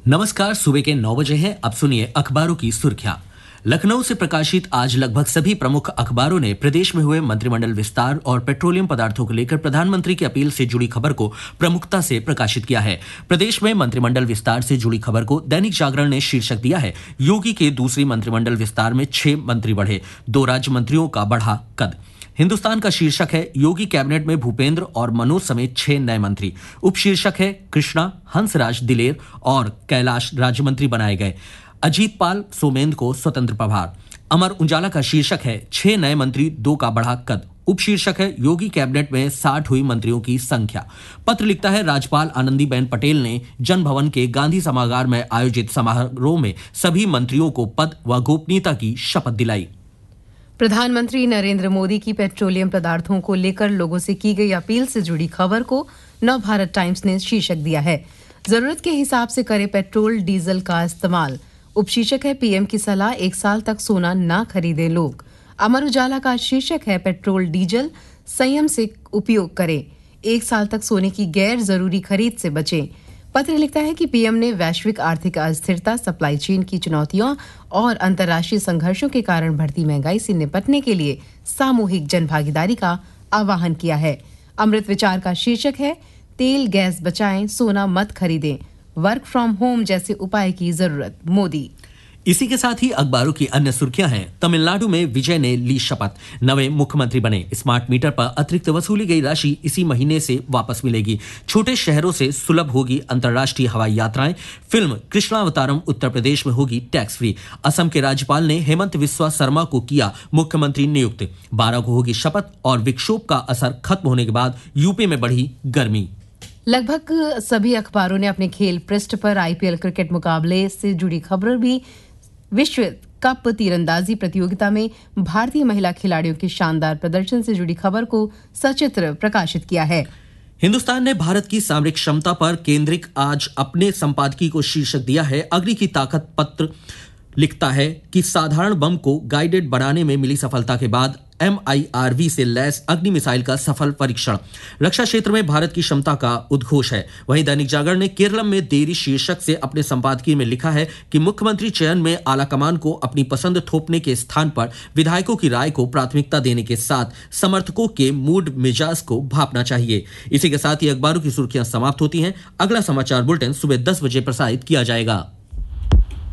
नमस्कार। सुबह के 9 बजे हैं। अब सुनिए अखबारों की सुर्खियां। लखनऊ से प्रकाशित आज लगभग सभी प्रमुख अखबारों ने प्रदेश में हुए मंत्रिमंडल विस्तार और पेट्रोलियम पदार्थों को लेकर प्रधानमंत्री की अपील से जुड़ी खबर को प्रमुखता से प्रकाशित किया है। प्रदेश में मंत्रिमंडल विस्तार से जुड़ी खबर को दैनिक जागरण ने शीर्षक दिया है, योगी के दूसरी मंत्रिमंडल विस्तार में 6 मंत्री बढ़े, 2 राज्य मंत्रियों का बढ़ा कद। हिंदुस्तान का शीर्षक है, योगी कैबिनेट में भूपेंद्र और मनोज समेत 6 नए मंत्री। उपशीर्षक है, कृष्णा, हंसराज, दिलेर और कैलाश राज्य मंत्री बनाए गए। अजीत पाल सोमेंद्र को स्वतंत्र प्रभार। अमर उजाला का शीर्षक है, 6 नए मंत्री, 2 का बढ़ा कद। उपशीर्षक है, योगी कैबिनेट में 60 हुई मंत्रियों की संख्या। पत्र लिखता है, राज्यपाल आनंदीबेन पटेल ने जन भवन के गांधी सभागार में आयोजित समारोह में सभी मंत्रियों को पद व गोपनीयता की शपथ दिलाई। प्रधानमंत्री नरेंद्र मोदी की पेट्रोलियम पदार्थों को लेकर लोगों से की गई अपील से जुड़ी खबर को नवभारत टाइम्स ने शीर्षक दिया है, जरूरत के हिसाब से करे पेट्रोल डीजल का इस्तेमाल। उपशीर्षक है, पीएम की सलाह, 1 साल तक सोना ना खरीदे लोग। अमर उजाला का शीर्षक है, पेट्रोल डीजल संयम से उपयोग करें, 1 साल तक सोने की गैर जरूरी खरीद से बचें। पत्र लिखता है कि पीएम ने वैश्विक आर्थिक अस्थिरता, सप्लाई चेन की चुनौतियों और अंतर्राष्ट्रीय संघर्षों के कारण बढ़ती महंगाई से निपटने के लिए सामूहिक जनभागीदारी का आह्वान किया है। अमृत विचार का शीर्षक है, तेल गैस बचाएं, सोना मत खरीदें, वर्क फ्रॉम होम जैसे उपाय की जरूरत, मोदी। इसी के साथ ही अखबारों की अन्य सुर्खियां हैं। तमिलनाडु में विजय ने ली शपथ, नवे मुख्यमंत्री बने। स्मार्ट मीटर पर अतिरिक्त वसूली गई राशि इसी महीने से वापस मिलेगी। छोटे शहरों से सुलभ होगी अंतर्राष्ट्रीय हवाई यात्राएं। फिल्म कृष्णावतारम उत्तर प्रदेश में होगी टैक्स फ्री। असम के राज्यपाल ने हेमंत बिस्वा शर्मा को किया मुख्यमंत्री नियुक्त। 12 को होगी शपथ और विक्षोभ का असर खत्म होने के बाद यूपी में बढ़ी गर्मी। लगभग सभी अखबारों ने अपने खेल पृष्ठ पर आईपीएल क्रिकेट मुकाबले से जुड़ी खबर भी विश्व कप तीरंदाजी प्रतियोगिता में भारतीय महिला खिलाड़ियों के शानदार प्रदर्शन से जुड़ी खबर को सचित्र प्रकाशित किया है। हिंदुस्तान ने भारत की सामरिक क्षमता पर केंद्रित आज अपने संपादकीय को शीर्षक दिया है, अग्नि की ताकत। पत्र लिखता है कि साधारण बम को गाइडेड बनाने में मिली सफलता के बाद MIRV से लैस अग्नि मिसाइल का सफल परीक्षण रक्षा क्षेत्र में भारत की क्षमता का उद्घोष है। वहीं दैनिक जागरण ने केरलम में देरी शीर्षक से अपने संपादकीय में लिखा है कि मुख्यमंत्री चयन में आला कमान को अपनी पसंद थोपने के स्थान पर विधायकों की राय को प्राथमिकता देने के साथ समर्थकों के मूड मिजाज को भांपना चाहिए। इसी के साथ ही अखबारों की सुर्खियां समाप्त होती हैं। अगला समाचार बुलेटिन सुबह 10 बजे प्रसारित किया जाएगा।